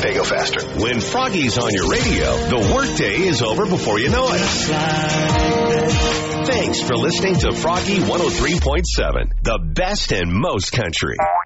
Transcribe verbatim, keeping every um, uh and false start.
They go faster. When Froggy's on your radio, the workday is over before you know it. Thanks for listening to Froggy one oh three point seven, the best and most country.